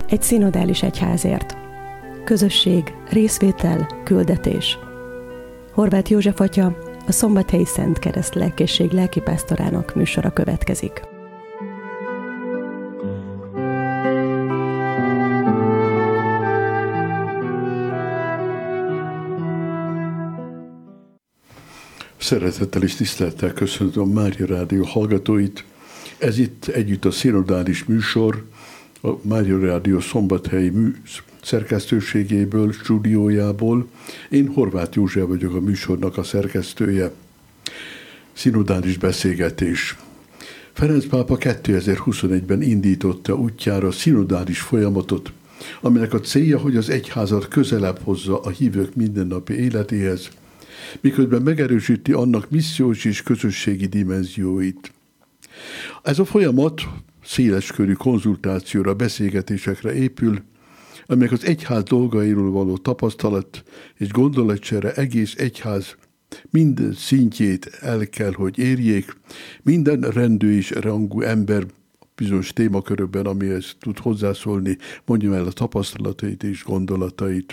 Egy szinodális egyházért. Közösség, részvétel, küldetés. Horváth József atya, a Szombathelyi Szent Kereszt Lelkészség lelkipásztorának műsora következik. Szeretettel és tisztelettel köszöntöm Mária Rádió hallgatóit. Ez itt együtt a szinodális műsor, a Mária Rádió szombathelyi szerkesztőségéből, stúdiójából. Én Horváth József vagyok, a műsornak a szerkesztője. Szinodális beszélgetés. Ferenc pápa 2021-ben indította útjára a szinodális folyamatot, aminek a célja, hogy az egyházat közelebb hozza a hívők mindennapi életéhez, miközben megerősíti annak missziós és közösségi dimenzióit. Ez a folyamat széleskörű konzultációra, beszélgetésekre épül, amelyek az egyház dolgairól való tapasztalat és gondolatcsere egész egyház minden szintjét el kell, hogy érjék, minden rendű és rangú ember bizonyos témakörökben, amihez tud hozzászólni, mondja el a tapasztalatait és gondolatait.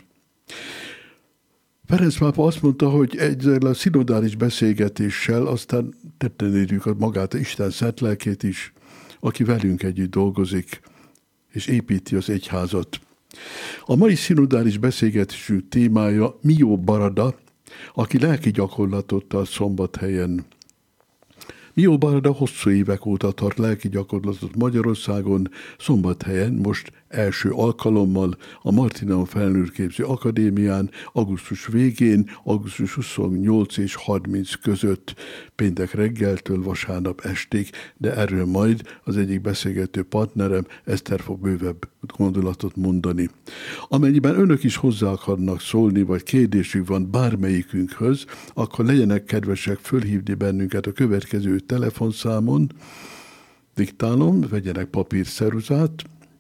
Ferenc pápa azt mondta, hogy ezzel a szinodális beszélgetéssel aztán tetten érjük magát a Isten szent lelkét is, aki velünk együtt dolgozik, és építi az egyházat. A mai szinodális beszélgetésünk témája Mio Barada, aki lelki gyakorlatot tart Szombathelyen. Mio Barada hosszú évek óta tart lelki gyakorlatot Magyarországon, Szombathelyen, most első alkalommal a Martineum Felnőttképző Akadémián augusztus végén, augusztus 28 és 30 között, péntek reggeltől vasárnap estig, de erről majd az egyik beszélgető partnerem, Eszter fog bővebb gondolatot mondani. Amennyiben önök is hozzá akarnak szólni, vagy kérdésük van bármelyikünkhöz, akkor legyenek kedvesek fölhívni bennünket a következő telefonszámon. Diktálom, vegyenek papírszeruzát.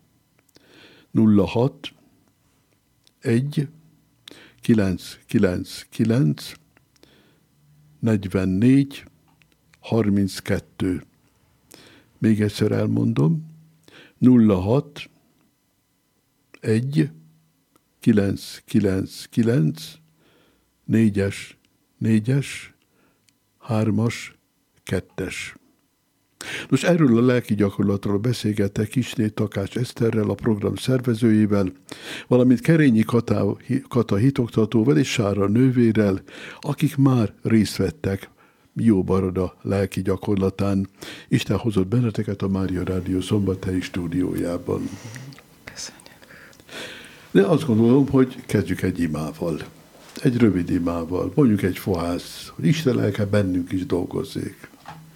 06 1 999 44 32. Még egyszer elmondom. 06 1 999 4-es 3-as 2-es. Nos, erről a lelki gyakorlatról beszélgettek Kisné Takács Eszterrel, a program szervezőjével, valamint Kerényi Kata hitoktatóval és Sára nővérrel, akik már részt vettek Mio Barada lelki gyakorlatán. Isten hozott benneteket a Mária Rádió szombathelyi stúdiójában. Köszönjük. De azt gondolom, hogy kezdjük egy imával. Egy rövid imával, mondjuk egy fohász, hogy Isten lelke bennünk is dolgozzék.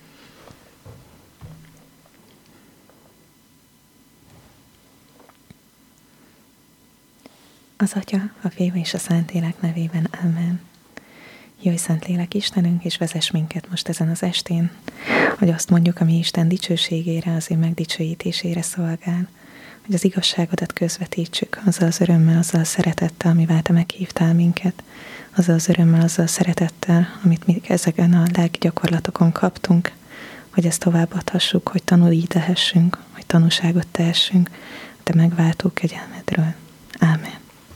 Az Atya, a Fiú és a Szentlélek nevében. Amen. Jöjj, Szentlélek Istenünk, és vezess minket most ezen az estén, hogy azt mondjuk, ami Isten dicsőségére, az ő megdicsőítésére szolgál, hogy az igazságodat közvetítsük, azzal az örömmel, azzal a szeretettel, amivel te meghívtál minket, azzal az örömmel, azzal a szeretettel, amit mi ezeken a lelki gyakorlatokon kaptunk, hogy ezt továbbadhassuk, hogy tanúítehessünk, hogy tanúságot tehessünk a te megváltó kegyelmedről. Ámen.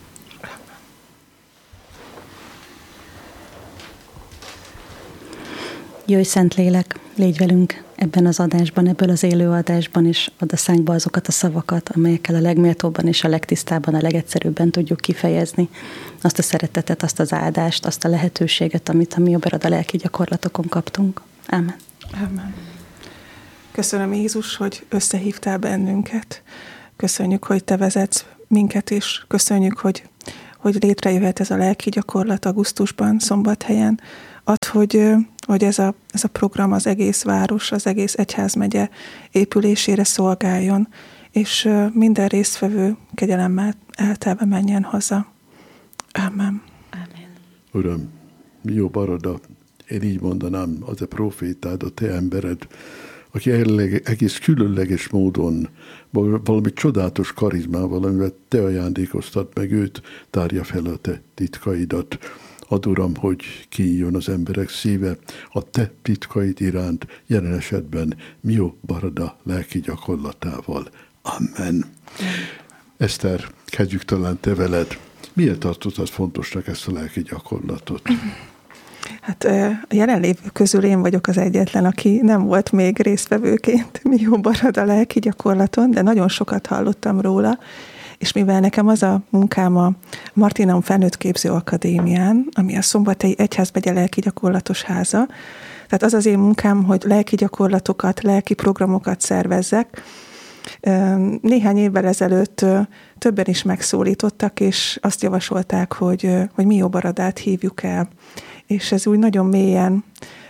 Jöjj, Szentlélek, légy velünk ebben az adásban, ebből az élő adásban, és add a szánkba azokat a szavakat, amelyekkel a legméltóbban és a legtisztábban, a legegyszerűbben tudjuk kifejezni azt a szeretetet, azt az áldást, azt a lehetőséget, amit a Mio Barada lelki gyakorlatokon kaptunk. Ámen. Ámen. Köszönöm, Jézus, hogy összehívtál bennünket. Köszönjük, hogy te vezetsz minket, és köszönjük, hogy létrejöhet ez a lelki gyakorlat augusztusban, Szombathelyen. Hogy ez a program az egész város, az egész egyházmegye épülésére szolgáljon, és minden résztvevő kegyelemmel eltelve menjen haza. Ámen. Ámen. Uram, Mio Barada, én így mondanám, az a profétád, a te embered, aki egész különleges módon, valami csodálatos karizmával, amivel te ajándékoztat meg őt, tárja fel a te titkaidat. Add, Uram, hogy kinyíljon az emberek szíve a te titkaid iránt, jelen esetben Mio Barada lelki gyakorlatával. Amen. Eszter, kezdjük talán te veled. Miért tartottad fontosnak ezt a lelki gyakorlatot? Hát a jelenlévő közül én vagyok az egyetlen, aki nem volt még résztvevőként Mió Barada lelki gyakorlaton, de nagyon sokat hallottam róla, és mivel nekem az a munkám a Martinam Felnőtt Képző Akadémián, ami a Szombathelyi Egyházmegye lelki gyakorlatos háza, tehát az az én munkám, hogy lelki gyakorlatokat, lelki programokat szervezzek. Néhány évvel ezelőtt többen is megszólítottak, és azt javasolták, hogy Mió Baradát hívjuk el. És ez úgy nagyon mélyen,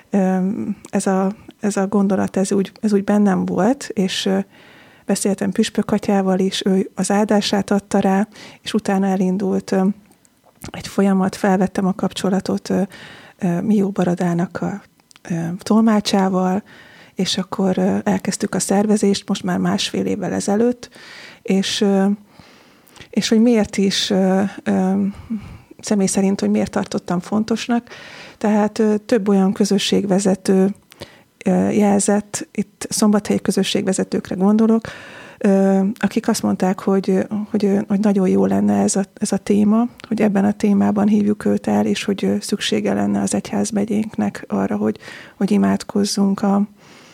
ez a gondolat, ez úgy bennem volt, és beszéltem Püspök atyával is, ő az áldását adta rá, és utána elindult egy folyamat, felvettem a kapcsolatot Mió Baradának a tolmácsával, és akkor elkezdtük a szervezést, most már 1,5 évvel ezelőtt, és hogy miért is, személy szerint, hogy miért tartottam fontosnak, tehát több olyan közösségvezető jelzett, itt szombathelyi közösségvezetőkre gondolok, akik azt mondták, hogy nagyon jó lenne ez a téma, hogy ebben a témában hívjuk őt el, és hogy szüksége lenne az egyházmegyénknek arra, hogy imádkozzunk a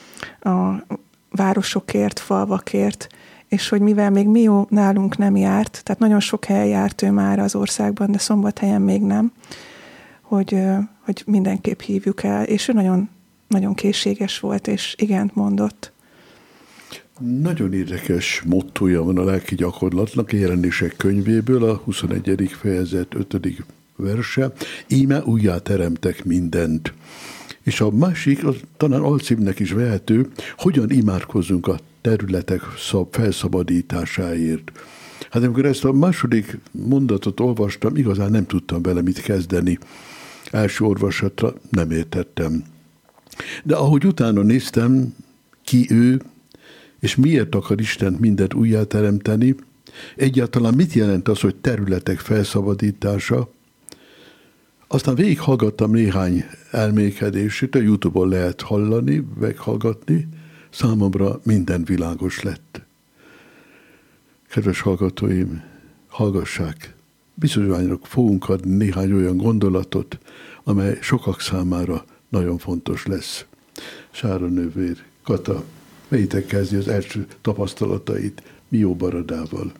városokért, falvakért, és hogy mivel még Mió nálunk nem járt, tehát nagyon sok helyen járt ő már az országban, de Szombathelyen még nem, hogy mindenképp hívjuk el, és ő nagyon, nagyon készséges volt, és igent mondott. Nagyon érdekes mottója van a lelki gyakorlatnak, a Jelenések könyvéből, a 21. fejezet 5. verse, íme újjá teremtek mindent. És a másik, talán alcímnek is vehető, hogyan imádkozzunk a területek felszabadításáért. Hát amikor ezt a második mondatot olvastam, igazán nem tudtam vele mit kezdeni. Első olvasatra nem értettem. De ahogy utána néztem, ki ő, és miért akar Isten mindent újjáteremteni, egyáltalán mit jelent az, hogy területek felszabadítása, aztán végighallgattam néhány elmékedését, a YouTube-on lehet hallani, meghallgatni, számomra minden világos lett. Kedves hallgatóim, hallgassák, bizonyos fogunk adni néhány olyan gondolatot, amely sokak számára nagyon fontos lesz. Sára nővér, Kata, melyitek kezdi az első tapasztalatait Mió Baradával?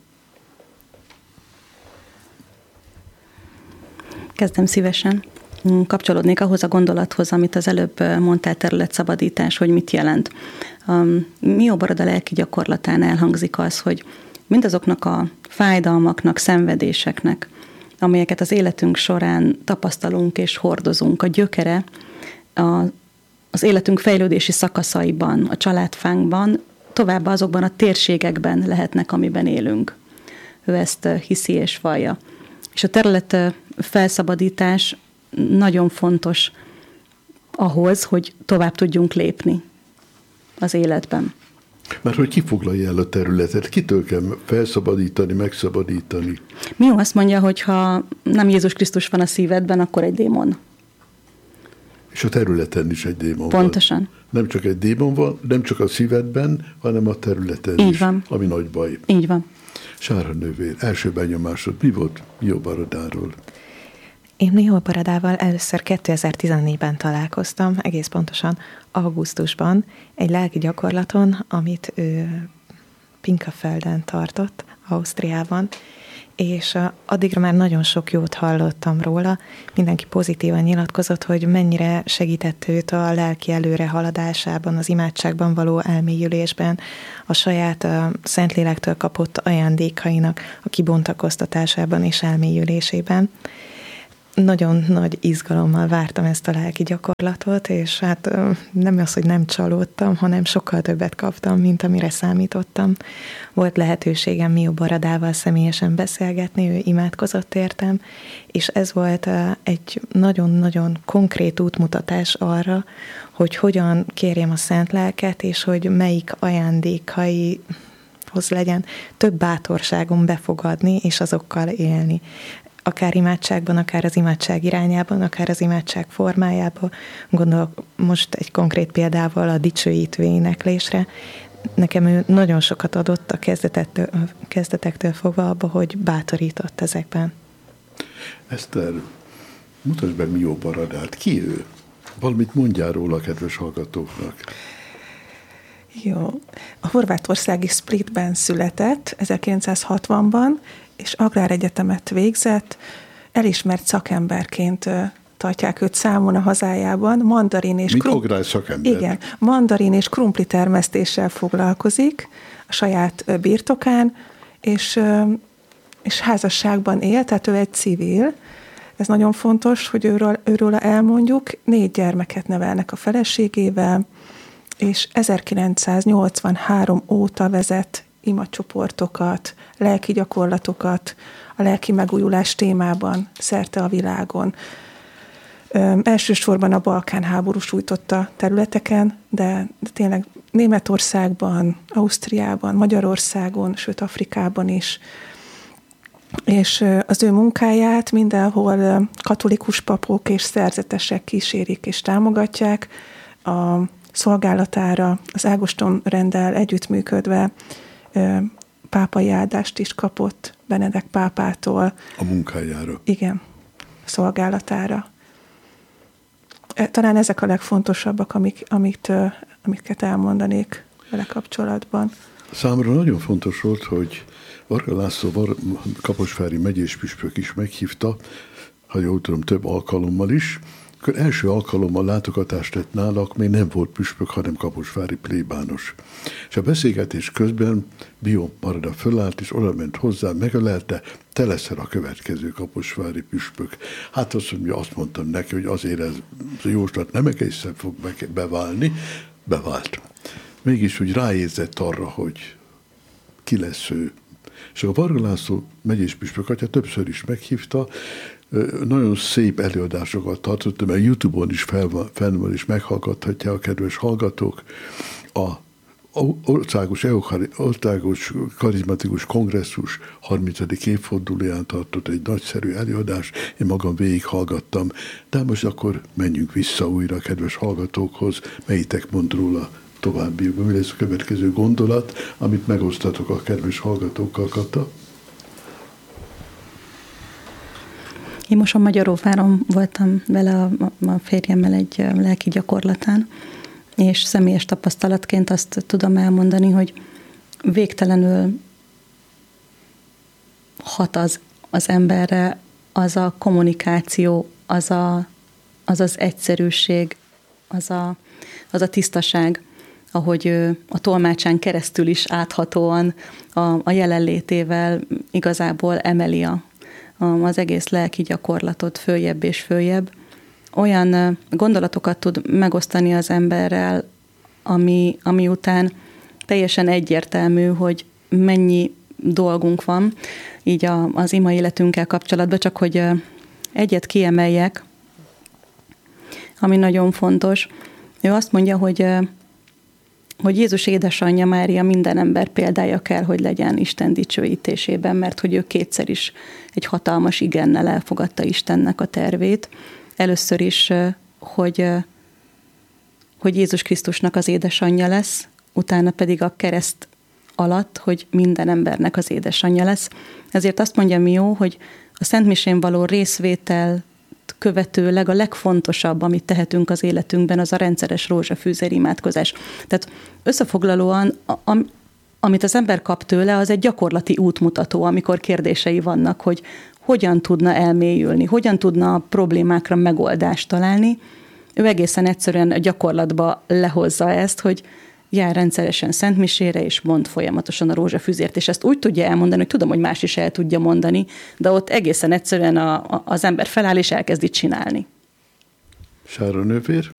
Kezdem szívesen. Kapcsolódnék ahhoz a gondolathoz, amit az előbb mondtál, területszabadítás, hogy mit jelent. Mió Barada lelki gyakorlatán elhangzik az, hogy mindazoknak a fájdalmaknak, szenvedéseknek, amelyeket az életünk során tapasztalunk és hordozunk, a gyökere az életünk fejlődési szakaszaiban, a családfánkban, továbbá azokban a térségekben lehetnek, amiben élünk. Ő ezt hiszi és vallja. És a terület felszabadítás nagyon fontos ahhoz, hogy tovább tudjunk lépni az életben. Mert hogy ki foglalja el a területet? Kitől kell felszabadítani, megszabadítani? Mió azt mondja, hogy ha nem Jézus Krisztus van a szívedben, akkor egy démon. És a területen is egy démon Pontosan. van. Nem csak egy démon van, nem csak a szívedben, hanem a területen így is, van. Ami nagy baj. Így van. Sára nővér, első benyomásod mi volt Mió Baradáról? Én Mió Baradával először 2014-ben találkoztam, egész pontosan augusztusban, egy lelki gyakorlaton, amit ő Pinkafelden tartott, Ausztriában, és addigra már nagyon sok jót hallottam róla, mindenki pozitívan nyilatkozott, hogy mennyire segített őt a lelki előrehaladásában, az imádságban való elmélyülésben, a saját Szentlélektől kapott ajándékainak a kibontakoztatásában és elmélyülésében. Nagyon nagy izgalommal vártam ezt a lelki gyakorlatot, és hát nem az, hogy nem csalódtam, hanem sokkal többet kaptam, mint amire számítottam. Volt lehetőségem Mió Baradával személyesen beszélgetni, ő imádkozott értem, és ez volt egy nagyon-nagyon konkrét útmutatás arra, hogy hogyan kérjem a Szent Lelket, és hogy melyik ajándékaihoz legyen több bátorságom befogadni, és azokkal élni. Akár imádságban, akár az imádság irányában, akár az imádság formájában. Gondolok most egy konkrét példával a dicsőítő éneklésre. nekem ő nagyon sokat adott a kezdetektől fogva abba, hogy bátorított ezekben. Eszter, mutasd meg Mió Baradát. Ki ő? Valamit mondjál róla a kedves hallgatóknak. Jó. A horvátországi Splitben született 1960-ban, és agráregyetemet végzett. Elismert szakemberként tartják őt számon a hazájában. Mandarin és krumpli termesztéssel foglalkozik a saját birtokán, és házasságban él, tehát ő egy civil. Ez nagyon fontos, hogy őről elmondjuk. 4 gyermeket nevelnek a feleségével, és 1983 óta vezet imacsoportokat, lelki gyakorlatokat a lelki megújulás témában szerte a világon. Elsősorban a Balkán háború sújtotta területeken, de tényleg Németországban, Ausztriában, Magyarországon, sőt Afrikában is. És az ő munkáját mindenhol katolikus papok és szerzetesek kísérik és támogatják. A szolgálatára az Ágoston renddel együttműködve pápai áldást is kapott Benedek pápától. A munkájára. Igen, a szolgálatára. Talán ezek a legfontosabbak, amiket elmondanék vele kapcsolatban. Számomra nagyon fontos volt, hogy Varga László kaposvári megyéspüspök is meghívta, ha jól tudom, több alkalommal is. Akkor első alkalommal látogatást tett nálak, még nem volt püspök, hanem kaposvári plébános. És a beszélgetés közben Mió Barada fölállt, és oda ment hozzá, megölelte, te leszel a következő kaposvári püspök. Hát azt mondtam neki, hogy azért ez a jóslat nem egészen fog beválni, bevált. Mégis úgy ráérzett arra, hogy ki lesz ő. És a Varga László megyéspüspök atya többször is meghívta, nagyon szép előadásokat tartott, mert YouTube-on is fenn van, és meghallgathatják a kedves hallgatók. A Országos Karizmatikus Kongresszus 30. évfordulóján tartott egy nagyszerű előadás, én magam végighallgattam, de most akkor menjünk vissza újra a kedves hallgatókhoz, melyitek mond róla továbbiakban. Mi lesz a következő gondolat, amit megosztatok a kedves hallgatókkal, Kata? Én most a Magyaróváron voltam vele a férjemmel egy lelki gyakorlatán, és személyes tapasztalatként azt tudom elmondani, hogy végtelenül hat az emberre az a kommunikáció, az az egyszerűség, az a tisztaság, ahogy a tolmácsán keresztül is áthatóan a jelenlétével igazából emeli az egész lelki gyakorlatot följebb és följebb. Olyan gondolatokat tud megosztani az emberrel, ami után teljesen egyértelmű, hogy mennyi dolgunk van így az ima életünkkel kapcsolatban, csak hogy egyet kiemeljek, ami nagyon fontos. Ő azt mondja, hogy Jézus édesanyja Mária minden ember példája kell, hogy legyen Isten dicsőítésében, mert hogy ő kétszer is egy hatalmas igennel elfogadta Istennek a tervét. Először is, hogy Jézus Krisztusnak az édesanyja lesz, utána pedig a kereszt alatt, hogy minden embernek az édesanyja lesz. Ezért azt mondja Mió, hogy a Szentmisén való részvétel követőleg a legfontosabb, amit tehetünk az életünkben, az a rendszeres rózsafűzer imádkozás. Tehát összefoglalóan, amit az ember kap tőle, az egy gyakorlati útmutató, amikor kérdései vannak, hogy hogyan tudna elmélyülni, hogyan tudna a problémákra megoldást találni. Ő egészen egyszerűen a gyakorlatba lehozza ezt, hogy jár rendszeresen szentmisére, és mond folyamatosan a rózsafűzért, és ezt úgy tudja elmondani, hogy tudom, hogy más is el tudja mondani, de ott egészen egyszerűen az ember feláll, és elkezdi csinálni. Sára nővér?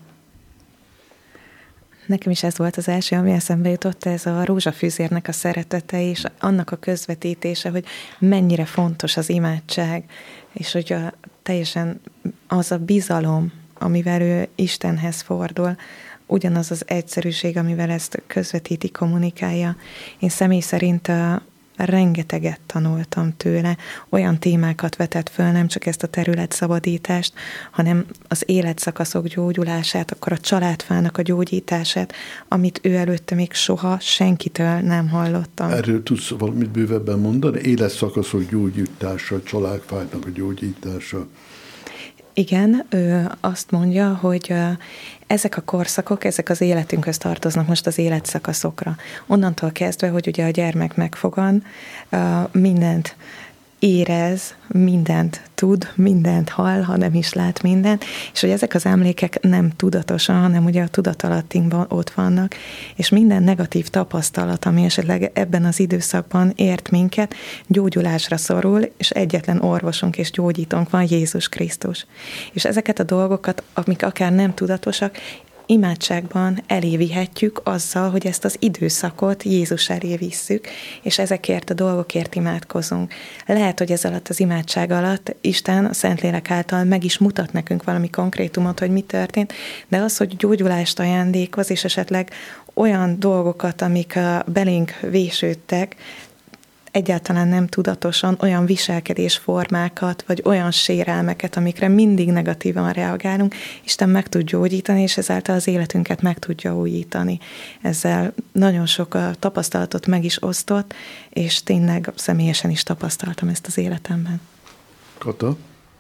Nekem is ez volt az első, ami eszembe jutott, ez a rózsafűzérnek a szeretete, és annak a közvetítése, hogy mennyire fontos az imádság, és hogy teljesen az a bizalom, amivel ő Istenhez fordul, ugyanaz az egyszerűség, amivel ezt közvetíti, kommunikálja. Én személy szerint rengeteget tanultam tőle, olyan témákat vetett föl, nem csak ezt a területszabadítást, hanem az életszakaszok gyógyulását, akkor a családfának a gyógyítását, amit ő előtte még soha senkitől nem hallottam. Erről tudsz valamit bővebben mondani? Életszakaszok gyógyítása, családfának a gyógyítása. Igen, ő azt mondja, hogy ezek a korszakok, ezek az életünkhöz tartoznak most az életszakaszokra. Onnantól kezdve, hogy ugye a gyermek megfogan, mindent érez, mindent tud, mindent hall, ha nem is lát mindent, és hogy ezek az emlékek nem tudatosan, hanem ugye a tudatalattinkban ott vannak, és minden negatív tapasztalat, ami esetleg ebben az időszakban ért minket, gyógyulásra szorul, és egyetlen orvosunk és gyógyítónk van, Jézus Krisztus. És ezeket a dolgokat, amik akár nem tudatosak, imádságban elévihetjük azzal, hogy ezt az időszakot Jézus elé visszük, és ezekért a dolgokért imádkozunk. Lehet, hogy ez alatt az imádság alatt Isten a Szentlélek által meg is mutat nekünk valami konkrétumot, hogy mi történt, de az, hogy gyógyulást ajándékoz, és esetleg olyan dolgokat, amik belénk vésődtek, egyáltalán nem tudatosan olyan viselkedésformákat, vagy olyan sérelmeket, amikre mindig negatívan reagálunk, Isten meg tud gyógyítani, és ezáltal az életünket meg tudja újítani. Ezzel nagyon sok tapasztalatot meg is osztott, és tényleg személyesen is tapasztaltam ezt az életemben. Kata?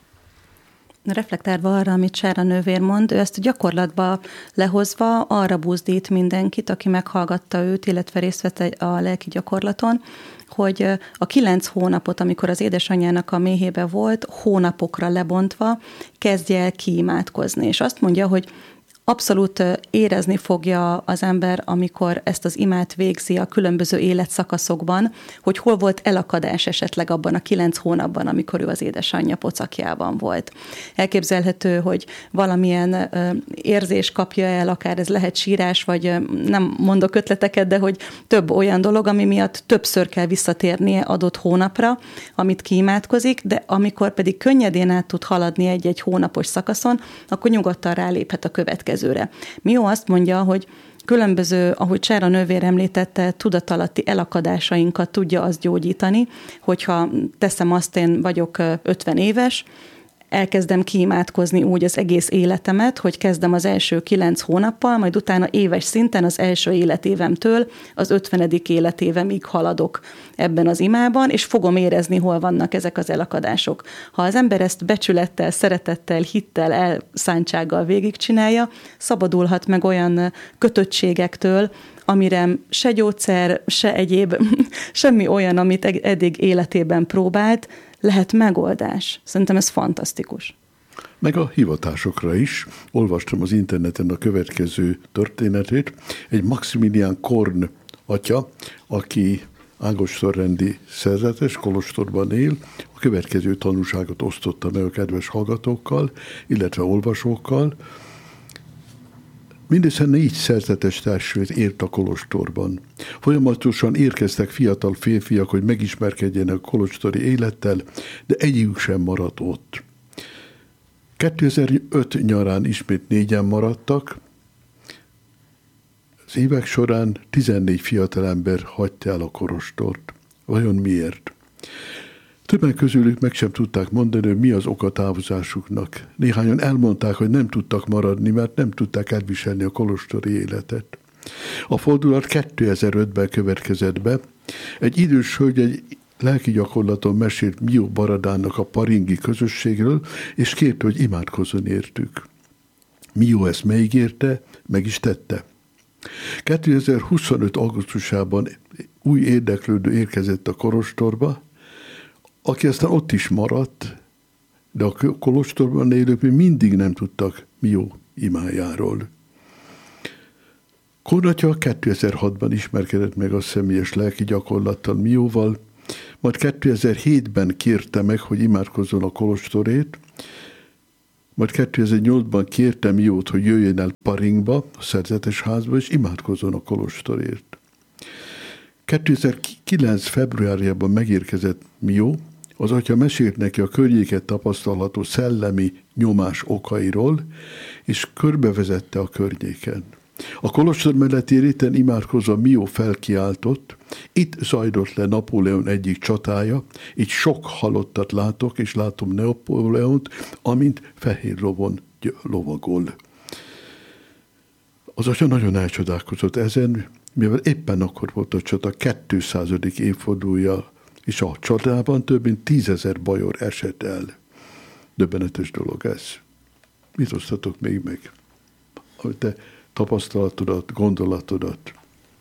Reflektálva arra, amit Sára nővér mond, ő ezt a gyakorlatba lehozva arra buzdít mindenkit, aki meghallgatta őt, illetve részt vett a lelki gyakorlaton, hogy a 9 hónapot, amikor az édesanyjának a méhébe volt, hónapokra lebontva kezdje el kiimádkozni. És azt mondja, hogy abszolút érezni fogja az ember, amikor ezt az imát végzi a különböző életszakaszokban, hogy hol volt elakadás esetleg abban a 9 hónapban, amikor ő az édesanyja pocakjában volt. Elképzelhető, hogy valamilyen érzés kapja el, akár ez lehet sírás, vagy nem mondok ötleteket, de hogy több olyan dolog, ami miatt többször kell visszatérnie adott hónapra, amit kiimádkozik, de amikor pedig könnyedén át tud haladni egy-egy hónapos szakaszon, akkor nyugodtan ráléphet a következőre. Mió azt mondja, hogy különböző, ahogy Sára nővér említette, tudatalatti elakadásainkat tudja az gyógyítani, hogyha teszem azt, én vagyok 50 éves, elkezdem kiimádkozni úgy az egész életemet, hogy kezdem az első 9 hónappal, majd utána éves szinten az első életévemtől az 50. életévemig haladok ebben az imában, és fogom érezni, hol vannak ezek az elakadások. Ha az ember ezt becsülettel, szeretettel, hittel, elszántsággal végigcsinálja, szabadulhat meg olyan kötöttségektől, amire se gyógyszer, se egyéb, semmi olyan, amit eddig életében próbált, lehet megoldás. Szerintem ez fantasztikus. Meg a hivatásokra is. Olvastam az interneten a következő történetét. Egy Maximilian Korn atya, aki ágostorrendi szerzetes, kolostorban él, a következő tanúságot osztotta meg a kedves hallgatókkal, illetve olvasókkal. Mindössze 4 szerzetes testvér ért a kolostorban. Folyamatosan érkeztek fiatal férfiak, hogy megismerkedjenek a kolostori élettel, de egyikük sem maradt ott. 2005 nyarán ismét 4-en maradtak. Az évek során 14 fiatalember hagyta el a kolostort. Vajon miért? Többen közülük meg sem tudták mondani, hogy mi az oka távozásuknak. Néhányan elmondták, hogy nem tudtak maradni, mert nem tudták elviselni a kolostori életet. A fordulat 2005-ben következett be. Egy idős hölgy egy lelki gyakorlaton mesélt Mió Baradának a paringi közösségről, és kérte, hogy imádkozzon értük. Mió ezt megígérte, meg is tette. 2025. augusztusában új érdeklődő érkezett a kolostorba, aki aztán ott is maradt, de a kolostorban élők még mindig nem tudtak Mió imájáról. Kornatya 2006-ban ismerkedett meg a személyes lelki gyakorlattal Mióval, majd 2007-ben kérte meg, hogy imádkozzon a kolostorét, majd 2008-ban kérte Miót, hogy jöjjön el Paringba, a szerzetes házba, és imádkozzon a kolostorért. 2009. februárjában megérkezett Mió, az atya mesélt neki a környéket tapasztalható szellemi nyomás okairól, és körbevezette a környéken. A kolostor melletti réten imádkozva Mio felkiáltott, itt zajlott le Napóleon egyik csatája, itt sok halottat látok, és látom Napóleont, amint fehér lovon lovagol. Az atya nagyon elcsodálkozott ezen, mivel éppen akkor volt a csata 200. évfordulója, és a csatában több mint 10 000 bajor esett el. Döbbenetes dolog ez. Mit osztatok még meg? A te tapasztalatodat, gondolatodat.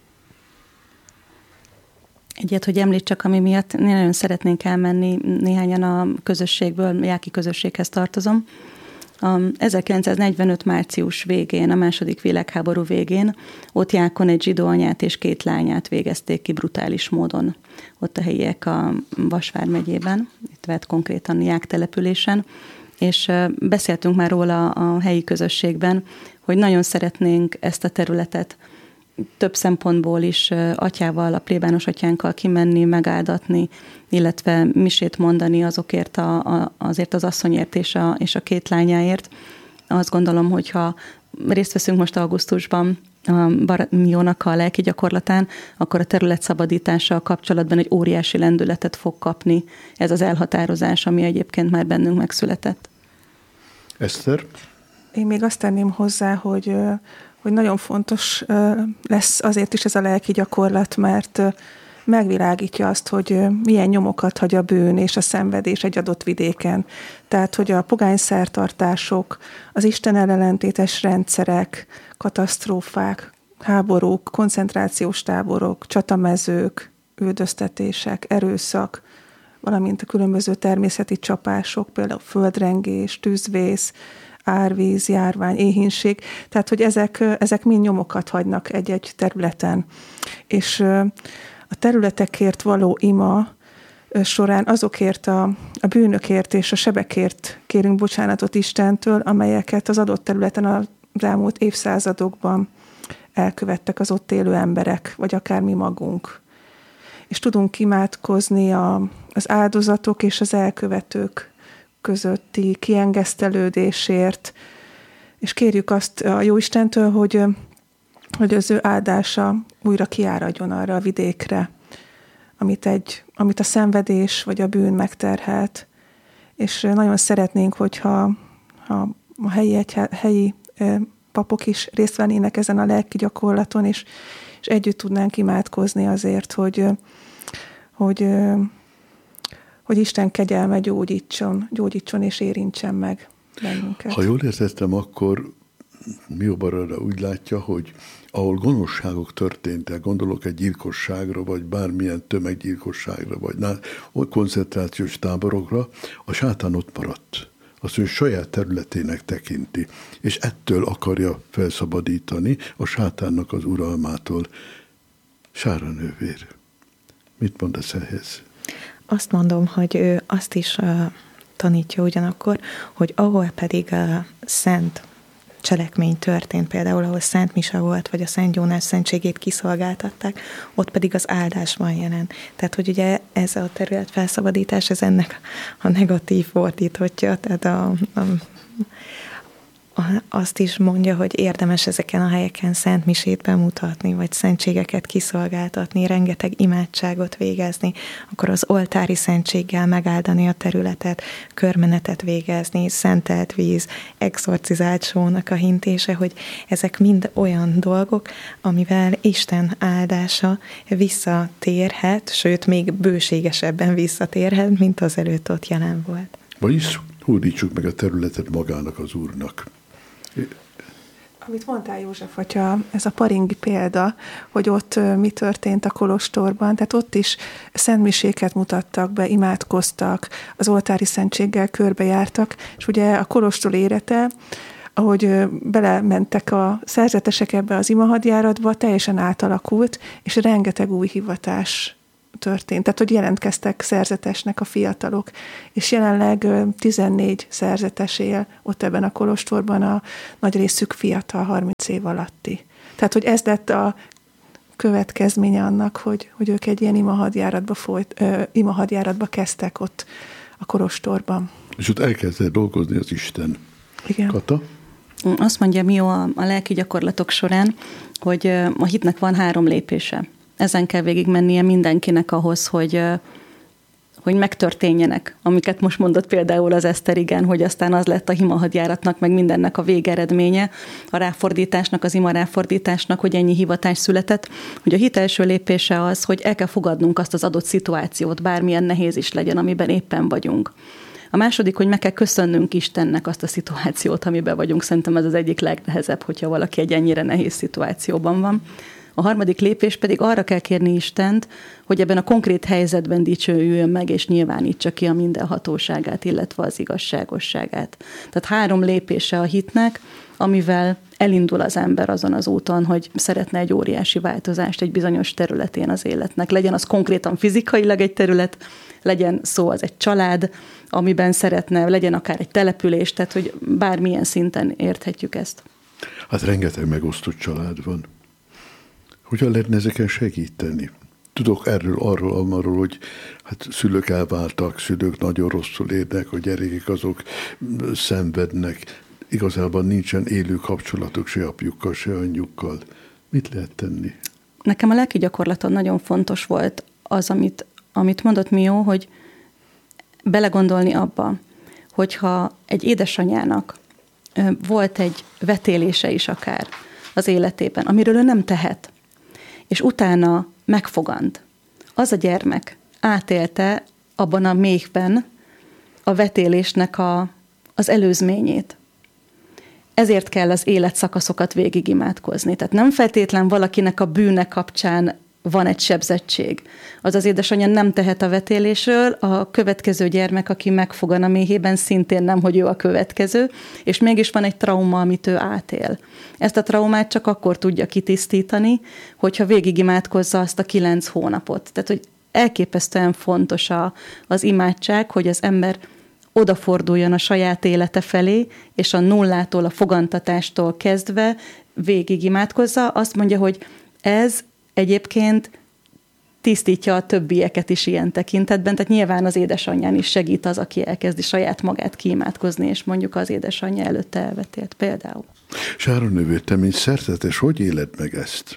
Egyet, hogy említsek, ami miatt nagyon szeretnénk elmenni, néhányan a közösségből, Jáki közösséghez tartozom. 1945. március végén, a második világháború végén ott Jákon egy zsidó anyát és 2 lányát végezték ki brutális módon. Ott a helyiek a Vas vármegyében, itt vett konkrétan Ják településen, és beszéltünk már róla a helyi közösségben, hogy nagyon szeretnénk ezt a területet több szempontból is atyával, a plébános atyánkkal kimenni, megáldatni, illetve misét mondani azokért azért az asszonyért és a 2 lányáért. Azt gondolom, hogyha részt veszünk most augusztusban Miónak a lelki gyakorlatán, akkor a terület szabadítással kapcsolatban egy óriási lendületet fog kapni ez az elhatározás, ami egyébként már bennünk megszületett. Eszter? Én még azt tenném hozzá, hogy nagyon fontos lesz azért is ez a lelki gyakorlat, mert megvilágítja azt, hogy milyen nyomokat hagy a bűn és a szenvedés egy adott vidéken. Tehát, hogy a pogány szertartások, az Isten ellentétes rendszerek, katasztrófák, háborúk, koncentrációs táborok, csatamezők, üldöztetések, erőszak, valamint a különböző természeti csapások, például földrengés, tűzvész, árvíz, járvány, éhínség, tehát hogy ezek mind nyomokat hagynak egy-egy területen. És a területekért való ima során azokért a bűnökért és a sebekért kérünk bocsánatot Istentől, amelyeket az adott területen az elmúlt évszázadokban elkövettek az ott élő emberek, vagy akár mi magunk. És tudunk imádkozni az áldozatok és az elkövetők közötti kiengesztelődésért, és kérjük azt a Jóistentől, hogy az ő áldása újra kiáradjon arra a vidékre, amit a szenvedés vagy a bűn megterhelt. És nagyon szeretnénk, hogyha a helyi papok is részt vennének ezen a lelki gyakorlaton, és együtt tudnánk imádkozni azért, hogy Isten kegyelme gyógyítson és érintsen meg bennünket. Ha jól értettem, akkor Mio Barara úgy látja, hogy ahol gonoszságok történtek, gondolok egy gyilkosságra, vagy bármilyen tömeggyilkosságra, vagy koncentrációs táborokra, a sátán ott maradt. Azt ő saját területének tekinti, és ettől akarja felszabadítani a sátánnak az uralmától. Sára nővér, mit mondasz ehhez? Azt mondom, hogy ő azt is tanítja ugyanakkor, hogy ahol pedig a szent cselekmény történt, például ahol Szent Mise volt, vagy a Szent Jónás szentségét kiszolgáltatták, ott pedig az áldás van jelen. Tehát, hogy ugye ez a terület felszabadítás, ez ennek a negatív fordítottja, tehát azt is mondja, hogy érdemes ezeken a helyeken Szent Misét bemutatni, vagy szentségeket kiszolgáltatni, rengeteg imádságot végezni, akkor az oltári szentséggel megáldani a területet, körmenetet végezni, szentelt víz, exorcizált sónak a hintése, hogy ezek mind olyan dolgok, amivel Isten áldása visszatérhet, sőt, még bőségesebben visszatérhet, mint az előtt ott jelen volt. Vagyis hódítsuk meg a területet magának az Úrnak. Amit mondtál, József, atya, ez a paringi példa, hogy ott mi történt a kolostorban, tehát ott is szentmiséket mutattak be, imádkoztak, az oltári szentséggel körbejártak, és ugye a kolostor élete, ahogy belementek a szerzetesek ebbe az imahadjáratba, teljesen átalakult, és rengeteg új hivatás történt. Tehát, hogy jelentkeztek szerzetesnek a fiatalok, és jelenleg 14 szerzetes él ott ebben a kolostorban, a nagy részük fiatal, 30 év alatti. Tehát, hogy ez lett a következménye annak, hogy ők egy ilyen imahadjáratba kezdtek ott a kolostorban. És ott elkezdett dolgozni az Isten. Igen. Kata? Azt mondja Mio a lelki gyakorlatok során, hogy a hitnek van 3 lépése. Ezen kell végigmennie mindenkinek ahhoz, hogy megtörténjenek, amiket most mondott például az Eszter, igen, hogy aztán az lett a himahadjáratnak, meg mindennek a végeredménye, a ráfordításnak, az ima ráfordításnak, hogy ennyi hivatás született, hogy a hit első lépése az, hogy el kell fogadnunk azt az adott szituációt, bármilyen nehéz is legyen, amiben éppen vagyunk. A második, hogy meg kell köszönnünk Istennek azt a szituációt, amiben vagyunk. Szerintem ez az egyik legnehezebb, hogyha valaki egy ennyire nehéz szituációban van. A harmadik lépés pedig arra kell kérni Istent, hogy ebben a konkrét helyzetben dicsőüljön meg, és nyilvánítsa ki a mindenhatóságát, illetve az igazságosságát. Tehát 3 lépése a hitnek, amivel elindul az ember azon az úton, hogy szeretne egy óriási változást egy bizonyos területén az életnek. Legyen az konkrétan fizikailag egy terület, legyen szó az egy család, amiben szeretne, legyen akár egy település, tehát hogy bármilyen szinten érthetjük ezt. Hát rengeteg megosztott család van. Hogyan lehetne ezeken segíteni? Tudok arról, hogy hát szülők elváltak, szülők nagyon rosszul érnek, a gyerekek azok szenvednek. Igazából nincsen élő kapcsolatuk se apjukkal, se anyjukkal. Mit lehet tenni? Nekem a lelki gyakorlaton nagyon fontos volt az, amit mondott Mio, hogy belegondolni abba, hogyha egy édesanyának volt egy vetélése is akár az életében, amiről ő nem tehet, és utána megfogant. Az a gyermek átélte abban a méhben a vetélésnek az előzményét. Ezért kell az életszakaszokat végigimádkozni. Tehát nem feltétlen valakinek a bűne kapcsán van egy sebzettség. Az az édesanyja nem tehet a vetélésről, a következő gyermek, aki megfogan a méhében, szintén nem, hogy ő a következő, és mégis van egy trauma, amit ő átél. Ezt a traumát csak akkor tudja kitisztítani, hogyha végigimádkozza azt a 9 hónapot. Tehát, hogy elképesztően fontos az imádság, hogy az ember odaforduljon a saját élete felé, és a nullától, a fogantatástól kezdve végigimádkozza. Azt mondja, hogy ez egyébként tisztítja a többieket is ilyen tekintetben, tehát nyilván az édesanyján is segít az, aki elkezdi saját magát kiimádkozni, és mondjuk az édesanyja előtte elvetélt például. Sára nővé, te mint szerzetes, hogy éled meg ezt?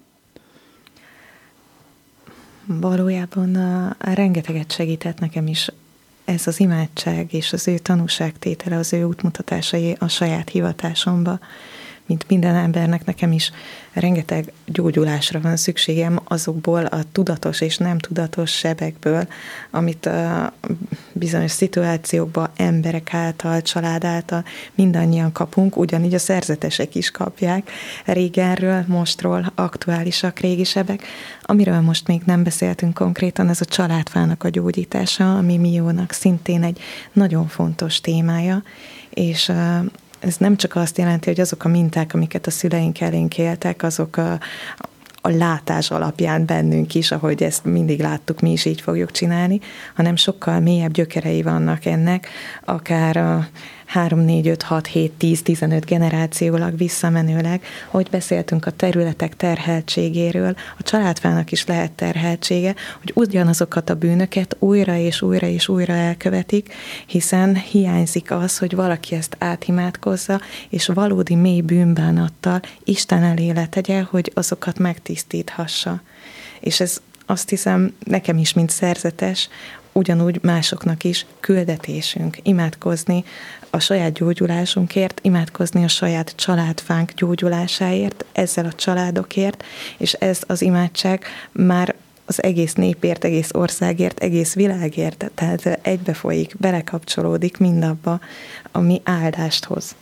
Valójában rengeteget segített nekem is ez az imádság és az ő tanúságtétele, az ő útmutatásai a saját hivatásomba. Mint minden embernek, nekem is rengeteg gyógyulásra van szükségem azokból a tudatos és nem tudatos sebekből, amit bizonyos szituációkban emberek által, család által mindannyian kapunk, ugyanígy a szerzetesek is kapják régenről, mostról, aktuálisak, régi sebek. Amiről most még nem beszéltünk konkrétan, ez a családfának a gyógyítása, ami Miónak szintén egy nagyon fontos témája, és ez nem csak azt jelenti, hogy azok a minták, amiket a szüleink elénk éltek, azok a látás alapján bennünk is, ahogy ezt mindig láttuk, mi is így fogjuk csinálni, hanem sokkal mélyebb gyökerei vannak ennek, akár a 3, 4, 5, 6, 7, 10, 15 generációlag visszamenőleg, hogy beszéltünk a területek terheltségéről, a családfának is lehet terheltsége, hogy ugyanazokat a bűnöket újra és újra és újra elkövetik, hiszen hiányzik az, hogy valaki ezt átimádkozza, és valódi mély bűnbánattal Isten elé letegye, hogy azokat megtisztíthassa. És ez azt hiszem nekem is, mint szerzetes, ugyanúgy másoknak is küldetésünk imádkozni a saját gyógyulásunkért, imádkozni a saját családfánk gyógyulásáért, ezzel a családokért, és ez az imádság már az egész népért, egész országért, egész világért, tehát egybefolyik, belekapcsolódik mindabba, ami áldást hoz.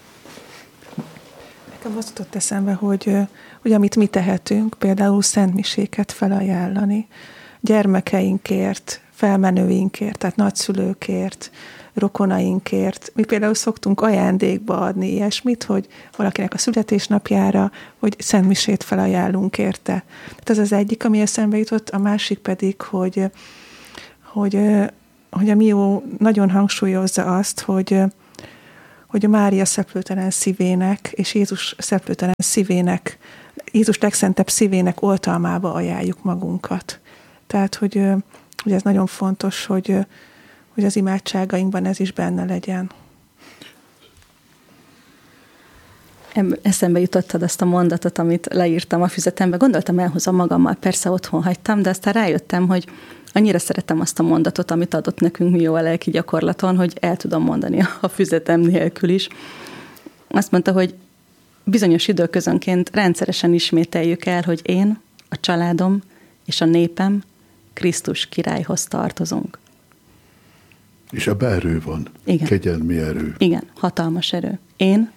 Nekem azt jutott eszembe, hogy amit mi tehetünk, például szentmiséket felajánlani, gyermekeinkért, felmenőinkért, tehát nagyszülőkért, rokonainkért. Mi például szoktunk ajándékba adni ilyesmit, hogy valakinek a születésnapjára, hogy szentmisét felajánlunk érte. Tehát ez az egyik, ami eszembe jutott, a másik pedig, hogy a Mio nagyon hangsúlyozza azt, hogy a Mária szeplőtelen szívének és Jézus szeplőtelen szívének, Jézus legszentebb szívének oltalmába ajánljuk magunkat. Tehát, hogy ez nagyon fontos, hogy az imádságainkban ez is benne legyen. Eszembe jutottad azt a mondatot, amit leírtam a füzetembe. Gondoltam, elhozom magammal, persze otthon hagytam, de aztán rájöttem, hogy annyira szeretem azt a mondatot, amit adott nekünk Mió a lelki gyakorlaton, hogy el tudom mondani a füzetem nélkül is. Azt mondta, hogy bizonyos időközönként rendszeresen ismételjük el, hogy én, a családom és a népem Krisztus királyhoz tartozunk. És ebben erő van. Igen. Kegyelmi erő. Igen, hatalmas erő. Én,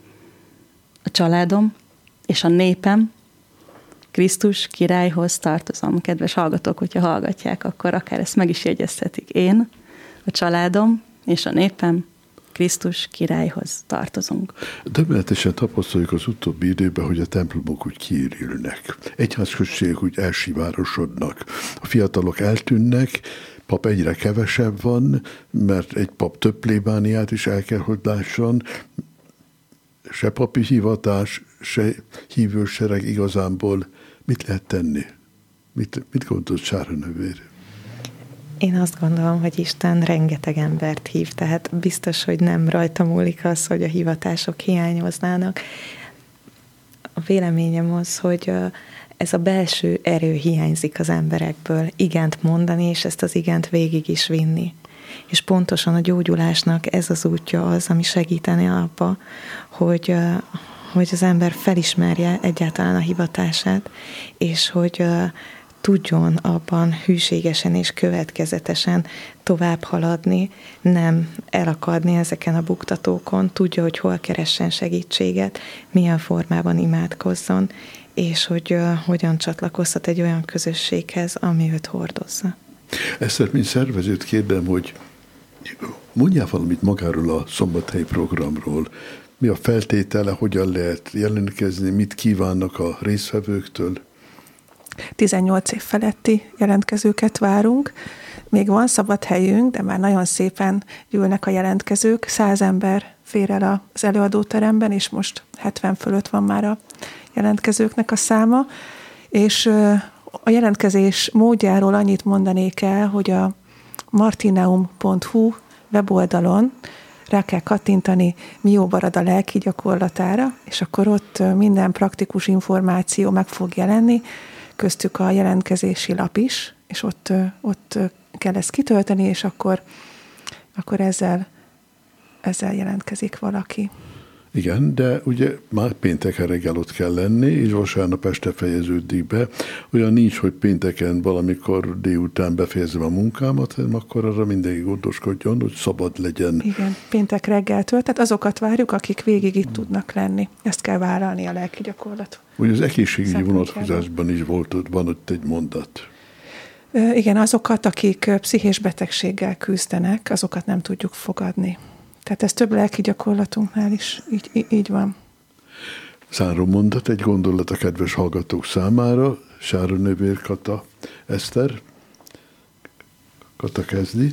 a családom és a népem Krisztus királyhoz tartozom. Kedves hallgatók, hogyha hallgatják, akkor akár ezt meg is jegyezhetik. Én, a családom és a népem Krisztus királyhoz tartozunk. Döbbenetesen tapasztaljuk az utóbbi időben, hogy a templomok úgy kiürülnek. Egyházközségek úgy elsivárosodnak. A fiatalok eltűnnek, pap egyre kevesebb van, mert egy pap több plébániát is el kell, hogy lásson. Se papi hivatás, se hívősereg igazából. Mit lehet tenni? Mit gondolt Sára nővér? Én azt gondolom, hogy Isten rengeteg embert hív, tehát biztos, hogy nem rajta múlik az, hogy a hivatások hiányoznának. A véleményem az, hogy ez a belső erő hiányzik az emberekből, igent mondani, és ezt az igent végig is vinni. És pontosan a gyógyulásnak ez az útja az, ami segíteni abba, hogy az ember felismerje egyáltalán a hivatását, és hogy tudjon abban hűségesen és következetesen tovább haladni, nem elakadni ezeken a buktatókon, tudja, hogy hol keressen segítséget, milyen formában imádkozzon, és hogy hogyan csatlakozhat egy olyan közösséghez, ami őt hordozza. Eszter, mint szervezőt kérdem, hogy mondjál valamit magáról a szombathelyi programról. Mi a feltétele, hogyan lehet jelentkezni, mit kívánnak a résztvevőktől? 18 év feletti jelentkezőket várunk. Még van szabad helyünk, de már nagyon szépen gyűlnek a jelentkezők. 100 ember fér el az előadóteremben, és most 70 fölött van már a jelentkezőknek a száma. És a jelentkezés módjáról annyit mondanék el, hogy a martineum.hu weboldalon rá kell kattintani Mió Barada lelki gyakorlatára, és akkor ott minden praktikus információ meg fog jelenni, köztük a jelentkezési lap is, és ott kell ezt kitölteni, és akkor ezzel jelentkezik valaki. Igen, de ugye már pénteken reggel ott kell lenni, és vasárnap este fejeződik be. Olyan nincs, hogy pénteken valamikor délután befejezem a munkámat, hanem akkor arra mindenki gondoskodjon, hogy szabad legyen. Igen, péntek reggeltől, tehát azokat várjuk, akik végig itt tudnak lenni. Ezt kell vállalni a lelki gyakorlat. Ugye az egészségügyi vonatkozásban is van ott egy mondat. Igen, azokat, akik pszichés betegséggel küzdenek, azokat nem tudjuk fogadni. Tehát ez több lelki gyakorlatunknál is így van. Záró mondat, egy gondolat a kedves hallgatók számára. Sára nővér, Kata, Eszter. Kata kezdi.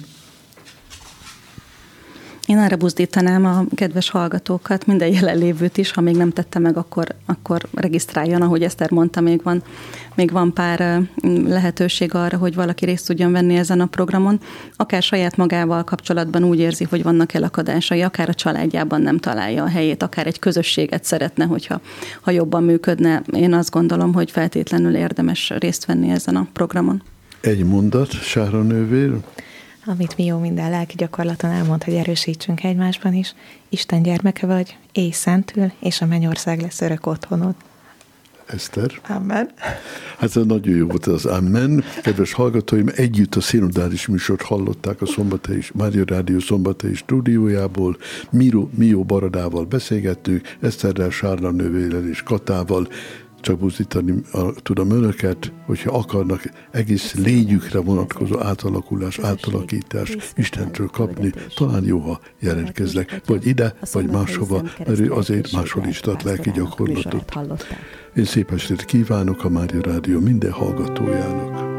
Én arra buzdítanám a kedves hallgatókat, minden jelenlévőt is, ha még nem tette meg, akkor regisztráljon, ahogy Eszter mondta, még van pár lehetőség arra, hogy valaki részt tudjon venni ezen a programon. Akár saját magával kapcsolatban úgy érzi, hogy vannak elakadásai, akár a családjában nem találja a helyét, akár egy közösséget szeretne, hogyha jobban működne. Én azt gondolom, hogy feltétlenül érdemes részt venni ezen a programon. Egy mondat, Sára nővér. Amit Mió minden lelki gyakorlaton elmond, hogy erősítsünk egymásban is. Isten gyermeke vagy, élj szentül, és a mennyország lesz örök otthonod. Eszter. Amen. Hát ez nagyon jó volt az amen. Kedves hallgatóim, együtt a szinodális műsort hallották a Mária Rádió szombathelyi stúdiójából. Mió Baradával beszélgettünk, Eszterrel, Sára nővérrel és Katával. Csak buzdítani tudom önöket, hogyha akarnak egész lényükre vonatkozó átalakítás Istentől kapni, talán jó, ha jelentkeznek, vagy ide, vagy máshova, mert ő azért máshol is tart lelki gyakorlatot. Én szép estét kívánok a Mária Rádió minden hallgatójának.